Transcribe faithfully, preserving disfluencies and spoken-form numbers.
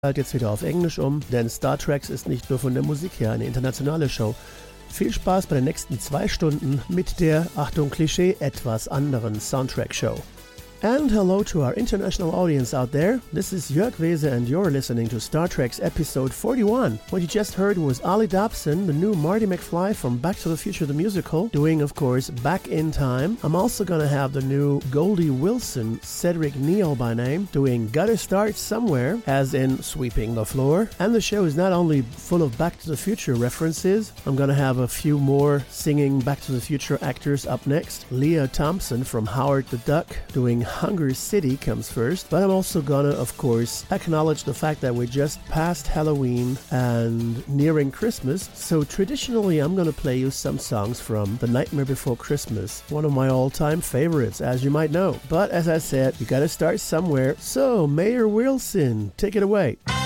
halt jetzt wieder auf Englisch um, denn Star Trek ist nicht nur von der Musik her eine internationale Show. Viel Spaß bei den nächsten zwei Stunden mit der, Achtung Klischee, etwas anderen Soundtrack-Show. And hello to our international audience out there. This is Jörg Wese and you're listening to Star Trek's episode forty-one. What you just heard was Ollie Dobson, the new Marty McFly from Back to the Future the Musical, doing, of course, Back in Time. I'm also gonna have the new Goldie Wilson, Cedric Neal by name, doing Gotta Start Somewhere, as in Sweeping the Floor. And the show is not only full of Back to the Future references, I'm gonna have a few more singing Back to the Future actors up next. Leah Thompson from Howard the Duck, doing Hunger City comes first, but I'm also gonna, of course, acknowledge the fact that we're just past Halloween and nearing Christmas, so traditionally I'm gonna play you some songs from The Nightmare Before Christmas, one of my all-time favorites, as you might know. But as I said, you gotta start somewhere, so Mayor Wilson, take it away.